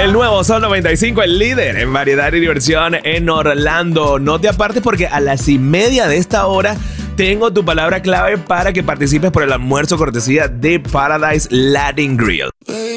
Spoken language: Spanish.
el nuevo Sol 95, el líder en variedad y diversión en Orlando. No te apartes porque a las 1:30 de esta hora tengo tu palabra clave para que participes por el almuerzo cortesía de Paradise Latin Grill.